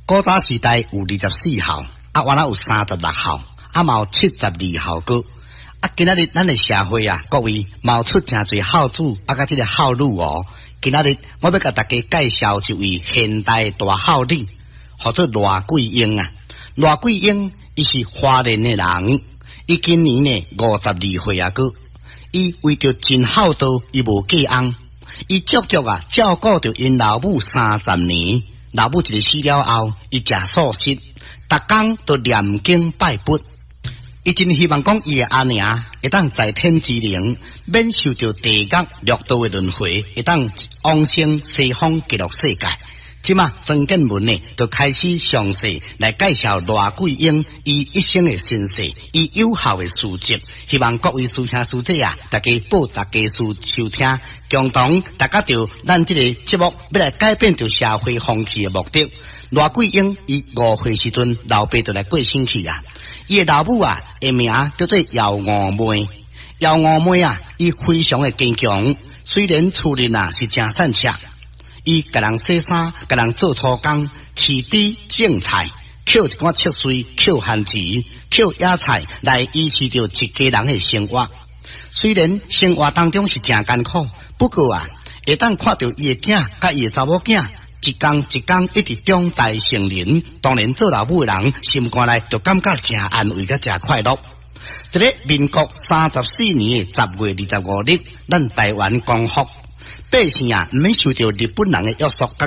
古早时代有24孝，原来有36孝，嘛有72孝哥。今仔日咱的社会各位冒出真侪孝子，甲这个孝女哦。今仔日我要甲大家介绍一位现代大孝女，叫做罗桂英啊。罗桂英伊是花莲的人，伊今年呢52岁哥。伊为着尽孝道，伊无嫁翁，伊足足照顾着因老母30年。老母一个死了后，伊食素食，逐工都念经拜佛。伊真希望讲伊的阿娘会当在天之灵，免受着地狱六道的轮回，会当往生西方极乐世界。即嘛曾建文呢，就开始详细来介绍罗桂英伊一生的身世，伊有效的事迹。希望各位师兄师姐大家报大家事收听，共同大家着咱这个节目要来改变着社会风气的目的。罗桂英伊5岁时阵，老爸就来过身去啊。伊的老母的名叫做姚五妹。姚五妹伊非常的坚强，虽然厝里是真善吃。伊甲人洗衫，甲人做粗工，饲猪种菜，捡一寡切水，捡番薯，捡野菜来维持着一家人的生活。虽然生活当中是真艰苦，不过会当看到伊的囝甲伊的查某囝一天一天一直长大成人，当然做老母的人心肝内就感觉真安慰甲真快乐。在咧民国34年的10月25日，咱台湾光复。百姓毋免受到日本人的约束。